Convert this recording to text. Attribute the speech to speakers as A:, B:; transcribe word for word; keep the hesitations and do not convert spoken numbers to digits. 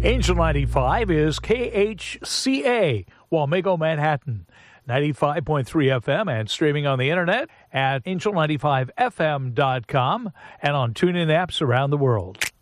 A: Angel ninety-five is K H C A, Wamego, Manhattan. ninety-five point three F M and streaming on the internet at angel ninety-five F M dot com and on TuneIn apps around the world.